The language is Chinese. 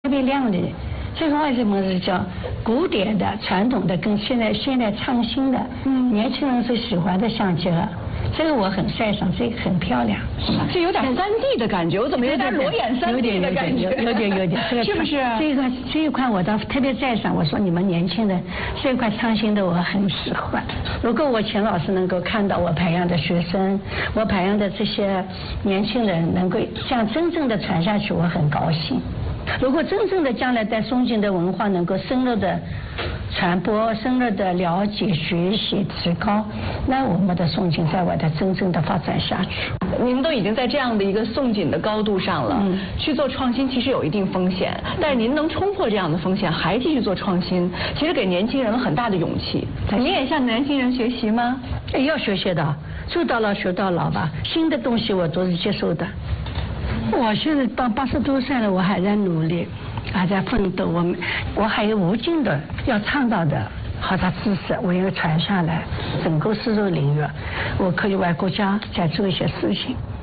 特别亮丽。这个为什么是叫古典的、传统的跟现在创新的？年轻人最喜欢的相结合。这个我很擅长，这个很漂亮， 是有点3D 的感觉，我怎么有点裸眼3D 的感觉？ 有点， 是不是？ 这一块我倒特别赞赏，我说你们年轻人这一块创新的我很喜欢。如果我钱老师能够看到我培养的学生，我培养的这些年轻人能够像真正的传下去，我很高兴。如果真正的将来在松锦的文化能够深入的传播、深入的了解、学习、提高，那我们的松锦在外的真正的发展下去。 您都已经在这样的一个松锦的高度上了，去做创新其实有一定风险，但是您能冲破这样的风险还继续做创新，其实给年轻人很大的勇气。您也向年轻人学习吗？ 要学习的，做到老学到老吧，新的东西我都是接受的。我现在到80多岁了，我还在努力，还在奋斗。我还有无尽的要创造的好的知识，我要传下来，整个丝绸领域，我可以为国家再做一些事情。